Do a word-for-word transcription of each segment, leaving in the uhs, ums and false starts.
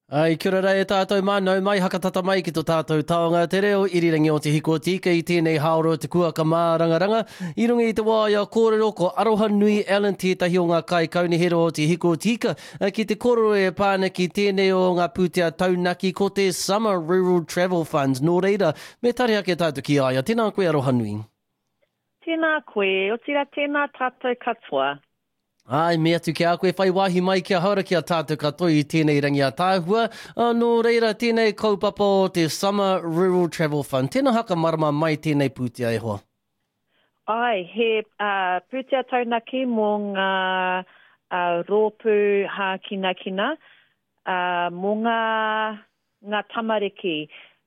Ai, kia ora rei e tātou mānau mai, hakatata mai ki tō tātou taonga te reo, irirangi o te hiko tika i tēnei haoro te kua ka mārangaranga. I runga i te wāia kōrero ko Aroha Nui Allen tētahi o ngā kai kaunihero o te hiko tika. Ki te kōrero e pāna ki tēnei o ngā pūtea taunaki ko te Summer Rural Travel Funds. Nō reira, me tare ake tātou ki aia. Tēnā koe Aroha Nui. Tēnā koe, o tira tēnā tātou katoa. Ai, me atu ki a koe whai wahi mai kia haura ki a tātou katoa i tēnei rangi a tāhua. Uh, nō reira, tēnei kaupapa o te Summer Rural Travel Fund. Tēnā haka marama mai tēnei pūtea e hoa. Ai, he uh, pūtea taunaki mō ngā uh, rōpū hā kina kina, uh, mō ngā, ngā tamariki.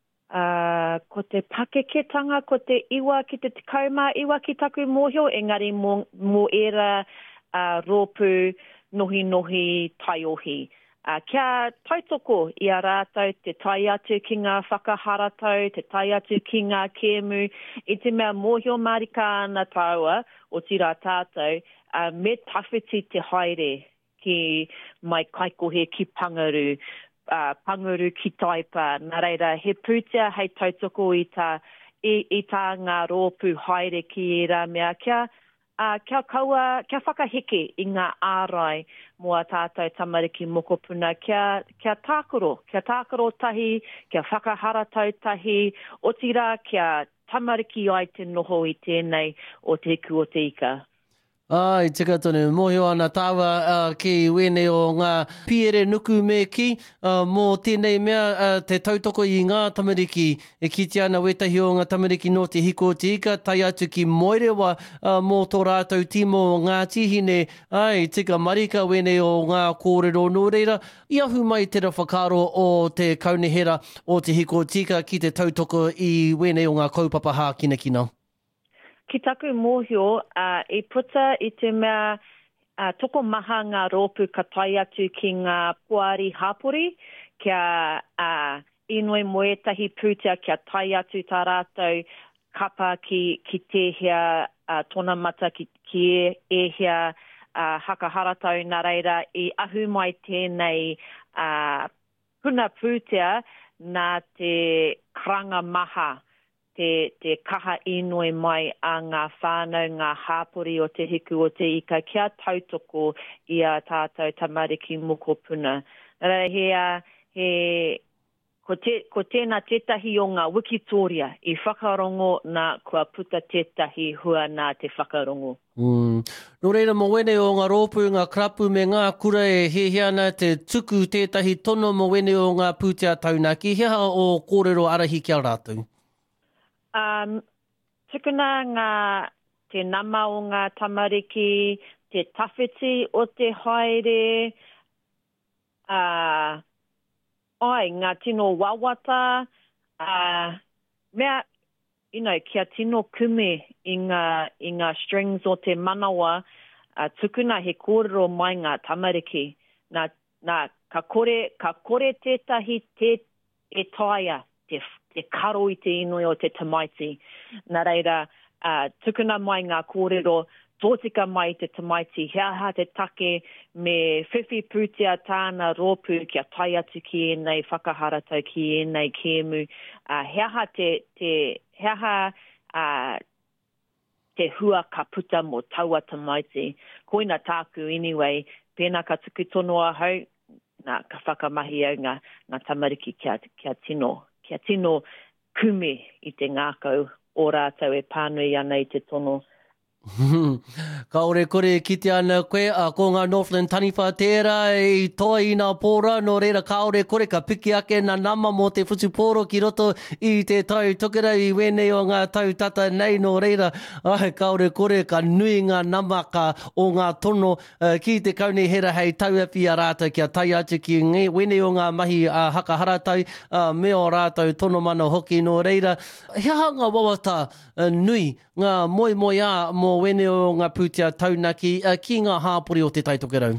Uh, ko te pakeketanga, ko te iwa ki te kauma, iwa ki taku mōhio, engari mō, mō era Uh, rōpū nohi nohi taiohi. Uh, kia tautoko i a rātou te tai atu ki ngā whakaharatau, te tai atu ki ngā kēmu, i te mea mōhio marika ana taua o tira tātou, uh, me tawhiti te haere ki mai kaikohe ki Pangaru, uh, Pangaru ki Taipa. Nā reira, he pūtea hei tautoko i tā, i, i tā ngā rōpū haere ki e rā mea kia, Uh, kia kaua, kia whakaheke i ngā ārai mua tātou tamariki mokopuna, kia, kia tākoro, kia tākoro tahi, kia whakaharatau tahi, o tira kia tamariki ai te noho i tēnei o te ku o te ika. Ai, tika tonu, mohio ana tāua uh, ki wene o ngā piere nuku me ki, uh, mō tēnei mea uh, te tautoko i ngā tamariki, e kiti ana wetahi o ngā tamariki no te hiko te ika, tai atu ki Moerewa uh, mō tō rātou timo ngā tihine, ai, tika marika wene o ngā kōrero nō reira, i ahu mai te whakaro o te kaunihera o te hiko tika ki te tautoko i wene o ngā kaupapa hā kina kina. Ki taku mōhio, uh, i puta i te mea uh, toko maha ngā rōpū ka tai atu ki ngā puari hapori, kia uh, inoi moetahi pūtea kia tai atu tā rātou kapa ki, ki tehea uh, tōna mata ki, ki e, ehea uh, hakaharatau nā reira i ahu mai tēnei uh, puna pūtea nā te karanga maha. Te, te kaha inoi mai a ngā whānau, ngā hāpori o te hiku o te ika, kia tautoko i a tātou tamariki mokopuna. Nara he, he ko, te, ko tēnā tētahi o ngā Wikitoria i whakarongo nā kua puta tētahi hua nā te whakarongo. Mm. Nō reira mo wene o ngā rōpū, ngā krapu me ngā kura e hehe ana te tuku tētahi tono mo wene o ngā pūtea taunaki. Hea o kōrero arahi kia rātou? Um, tukuna ngā te nama o ngā tamariki, te tawhiti o te haere, uh, ai, ngā tino wawata, uh, mea, you know, kia tino kume i ngā, i ngā strings o te manawa, uh, tukuna he kōrero mai ngā tamariki. Nā, nā, ka kore, ka kore tētahi te e taia, te te karo i te inoi o te tamaiti. Nā reira, uh, tukuna mai ngā kōrero, tōtika mai te tamaiti, hea ha te take me whiwhi pūtea tāna rōpū kia tai atu ki e nei whakaharatau ki e nei kēmu. Uh, hea ha te, te, hea ha, uh, te hua ka puta mo taua tamaiti. Koina tāku anyway, pēnā ka tuku tonoa hau, nā ka whakamahi au ngā, ngā tamariki kia, kia tino. Kia tino kume i te ngākau o rātou e pānui ana i te tono. Kaore kore kite ana koe, a ko ngā Northland taniwha tērā i toa i nā pōra, no reira kaore kore ka piki ake nā nama mō te whutupōro ki roto i te tau tukera i wene o ngā tau tata nei no reira. Ai, kaore kore ka nui ngā nama ka o ngā tono uh, ki te kaunihera hei tauapi a rātou kia tai atu ki nge, wene o ngā mahi uh, hakaharatau uh, me o rātou tono mana hoki no reira. Hea ngā wawata uh, nui ngā moi moi a mō wene o ngā pūtea taunaki uh, ki ngā hāpori o te taitokerau?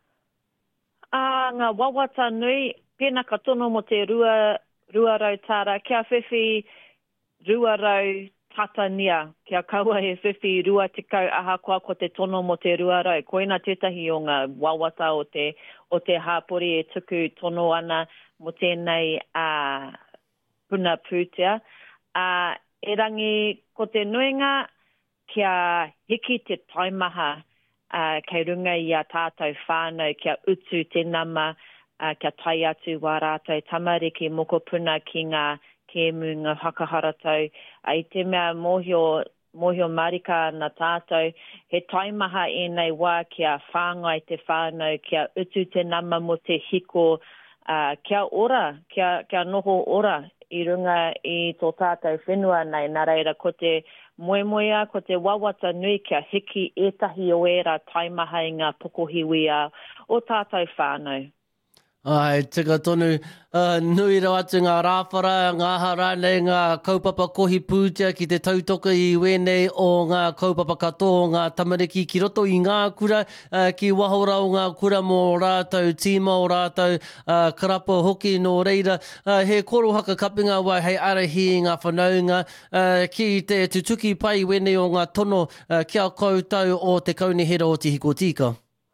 Uh, ngā wawata nui, pēnā ka tono mo te rua, rua rau tāra, kia whiwhi rua rau tatania, kia kaua he whiwhi rua te kau aha koa ko te tono mo te rua rau. Koina tētahi o ngā wawata o te, o te hāpori e tuku tono ana mo tēnei uh, puna pūtea. Uh, e rangi ko te nuinga kia hiki te taimaha uh, kei runga i a tātou whānau kia utu te nama uh, kia tai atu wā rātou tamariki moko puna ki ngā kēmu ngā whakaharatau. I te mea mohio, mohio marika na tātou, he taimaha e nei wā kia whāngai te whānau, kia utu te nama mo te hiko, uh, kia ora, kia, kia noho ora i runga i tō tātou whenua nei. Nā reira, ko te moemoea, ko te wawata nui kia hiki etahi o era taimaha i ngā pokohiwia o tātou whānau. Ai, tika tonu, uh, nui rau atu ngā rāwhara, ngā harane, ngā kaupapa kohi pūtea ki te tautoka i wenei o ngā kaupapa katoa, ngā tamariki ki roto i ngā kura, uh, ki wahora o ngā kura mō rātou tīma o rātou uh, karapa hoki no reira. Uh, he koro haka kapinga wai hei arahi i ngā whanaunga, uh, ki te tutuki pai wenei o ngā tono uh, kia koutou o te kaunihera o te hiko tika.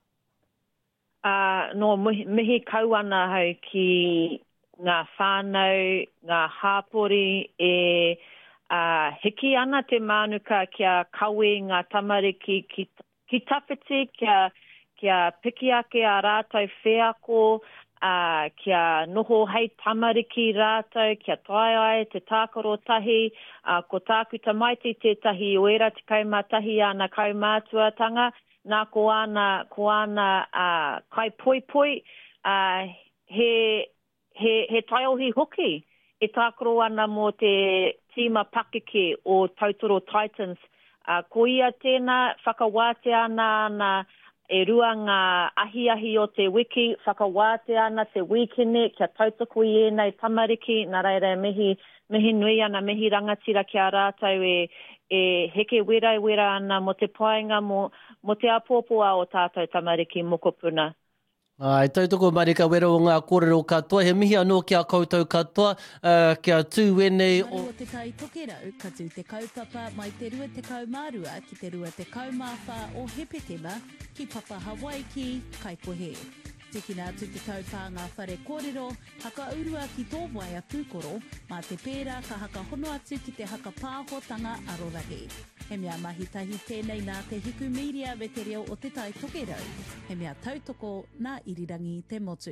Uh, no, mihi, mihi kau ana hau ki ngā whānau, ngā hāpori e uh, hiki ana te mānuka kia kawe ngā tamariki ki, ki tawhiti, kia, kia piki ake a rātou wheako, uh, kia noho hei tamariki rātou, kia tai ai te tākaro tahi, uh, ko tāku tamaiti tētahi o era te kaumatahi ana kaumātuatanga, nā ko ana, ko ana uh, kai poi poi, uh, he, he, he taiohi hoki e tākaro ana mo te tīma pakeke o Tautoro Titans. Uh, ko ia tēnā whakawāte ana ana e rua ngā ahi ahi o te wiki, whakawāte ana te wikine, kia tautoko i enei tamariki, nā reira mihi, mihi nui ana, mihi rangatira kia rātou e, e heke wera wera ana mo te painga mo, mo te apōpoa o tātou tamariki mokopuna. Ai, tautoko marika wera o ngā kōrero katoa. He mihi anō kia koutou katoa, uh, kia tūwenei o... o te tai toke rau, ka tū te kaupapa mai te rua te kaumārua ki te rua te kaumāwha o Hepetema ki Papa Hawaii ki Kaikohe. Tekina atu te taupā ngā whare kōrero, haka urua ki tō waia pūkoro, mā te pērā ka haka hono atu ki te haka pāhotanga arorahe. He mea mahitahi tēnei nā te hiku media wetereo o te tai toke rau. He mea tautoko nā irirangi te motu.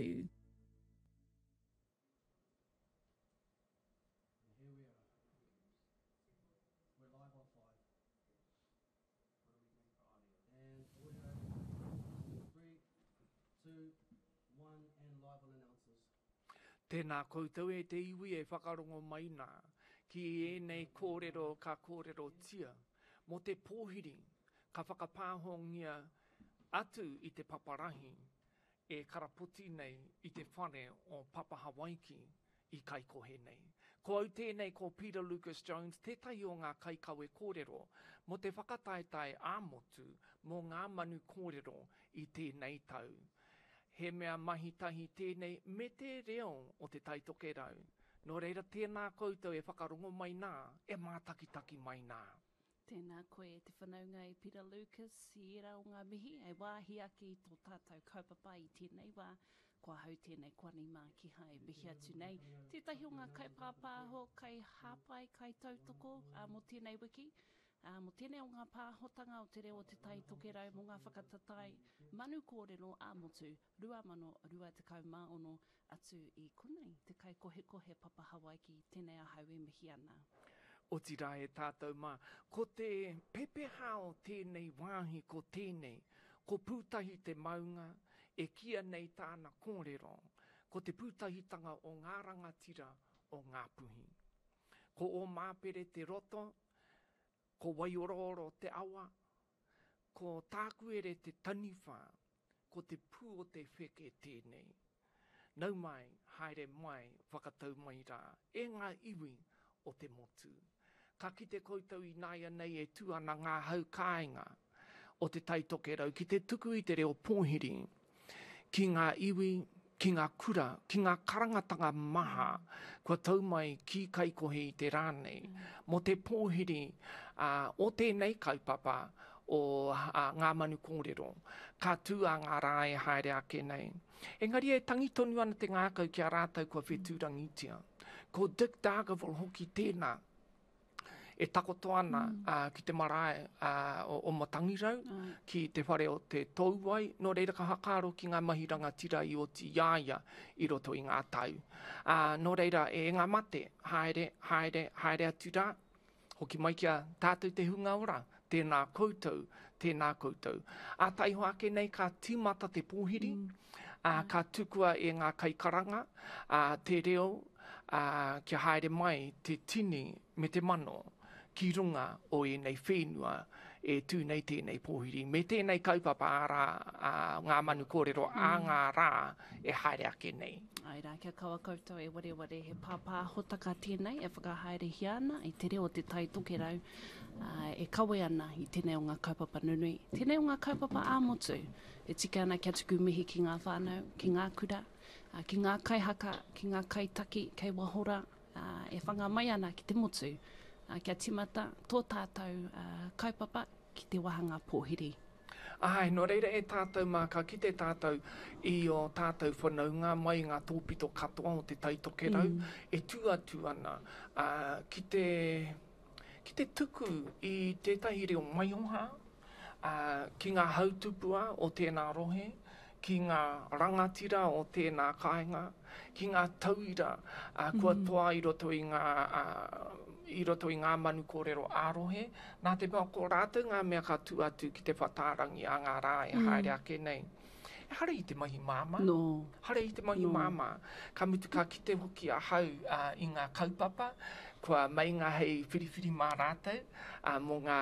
Tēnā koutou e te iwi e whakarongo mai nā, ki ēnei kōrero ka kōrero tia, mo te pōhiri, ka whakapāhongia atu i te paparahi, e karapoti nei i te whare o Papa Hawaii i Kaikohe nei. Ko au tēnei ko Peter Lucas Jones, tētai o ngā kaikawe kōrero, mo te whakataetai āmotu, mo ngā manu kōrero i tēnei tau. He mea mahitahi tēnei me te reo o te taitoke rau. Nō reira tēnā koutou e whakarongo mai nā, e mātakitaki mai nā. Tēnā koe te whanaunga i Peter Lucas, i era o ngā mihi, e wāhi ake i tō tātou kaupapa i tēnei wā, kua hau tēnei kuani mā ki hai mihi atu nei. Tētahi o ngā kaupapāho, kai hāpai, kai tautoko, uh, mo tēnei wiki. Uh, mo tēnei o ngā pāhotanga o te reo o te tai toke rau mo ngā whakatatai manu kōrero āmotu, rua mano, rua te kaumā ono atu i konei, te kai kohe kohe Papa Hawaii ki tēnei ahau e mihi ana. O tira e tātou mā, ko te pepeha o tēnei wāhi ko tēnei, ko pūtahi te maunga, e kia nei tāna kōrero, ko te pūtahitanga o ngā rangatira o ngā puhi. Ko o māpere te roto, ko waiororo te awa, ko tākuere te taniwha, ko te pū o te wheke tēnei. Nau mai, haere mai, whakatau mai rā, e ngā iwi o te motu. Ka kite koutou i nāia nei e tuana ngā hau kāinga o te taitoke rau, ki te tuku i te reo pōhiri, ki ngā iwi ki ngā kura, ki ngā karangatanga maha, kua tau mai ki kai kohe i te rānei, mo te pōhiri uh, o tēnei kaupapa o uh, ngā manu kōrero, ka tū a ngā rā e haere ake nei. Engari e tangi tonu ana te ngākau ki a rātau kua whetūrangitia. Ko Dick Dargaville hoki tēnā, e takoto ana mm. uh, ki te marae uh, o, o Matangirau, mm. ki te whare o te tauwai, no reira ka hakaro ki ngā mahiranga tira i o ti iaia i roto i ngā tau. Uh, no reira e ngā mate, haere, haere, haere atura, hoki mai kia tātou te hunga ora, tēnā koutou, tēnā koutou. A taiho ake nei ka tīmata te pōhiri, mm. uh, ka tukua e ngā kaikaranga, uh, te reo, uh, kia haere mai te tini me te mano, ki runga o e nei whenua e tū nei tēnei pōhiri. Me tēnei kaupapa ara uh, ngā manu kōrero mm. a ngā rā e haere ake nei. Ai rā, kia kaua koutou e ware ware he pāpā hotaka tēnei e whakahaere hi ana i te reo te taitoke rau uh, e kawe ana i tēnei o ngā kaupapa nunui. Tēnei o ngā kaupapa āmotu e tika ana kia tuku mihi ki ngā whānau, ki ngā kura, uh, ki ngā kaihaka, ki ngā kaitaki, kei wahora, uh, e whanga mai ana ki te motu. Uh, kia timata tō tātou uh, kaupapa ki te wahanga pōhiri. Ai, no reira e tātou māka ki te tātou i o tātou whanaunga mai ngā tōpito katoa o te taitoke rau, mm. e tuatu ana uh, ki, te, ki te tuku i tētahi reo maioha, uh, ki ngā hautupua o tēnā rohe, ki ngā rangatira o tēnā kāinga, ki ngā tauira uh, kua mm. toa i roto i ngā... Uh, i roto i ngā manu kōrero ārohe, nā te mea ko rātou ngā mea ka tū atu ki te whatārangi a ngā rā e mm. haere ake nei. E hara i te mahi māma. No. Hara i te mahi no. māma. Ka mutu ka ki te hoki a hau uh, i ngā kaupapa, kua mai ngā hei whiriwhiri mā rātou, uh, mō ngā,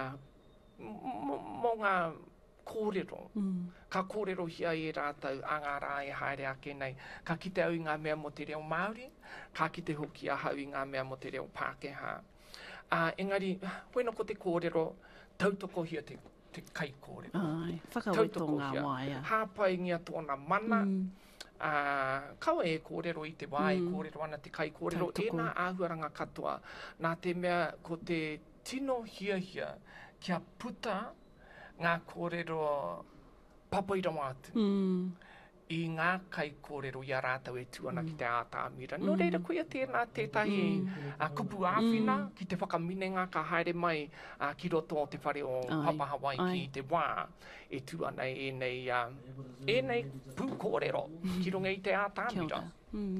mō ngā kōrero. Mm. Ka kōrero hia i rātou a ngā rā e haere ake nei. Ka kite au i ngā mea mo te reo Māori, ka kite hoki a hau i ngā mea mo te reo Pākehā. Uh, engari, wena ko te kōrero, tautoko hia te, te kai kōrero. Ai, whakaweto ngā waia. Hāpai ngia tōna mana. Mm. Uh, kaua e kōrero i te wai, mm. kōrero ana te kai kōrero. Tautoko. E nā āhuaranga katoa, nā te mea ko te tino hia hia kia puta ngā kōrero papairama atu. Mm. I ngā kai kōrero i a rātau e tuana mm. ki te ātāmira. No reira koia tēnā tētahi mm. uh, kupu āwhina mm. ki te whakaminenga ka haere mai uh, ki roto o te whare o Papa Hawaii Ai. Ki te wā e tuana e nei, uh, e nei pū kōrero ki runga i te ātāmira.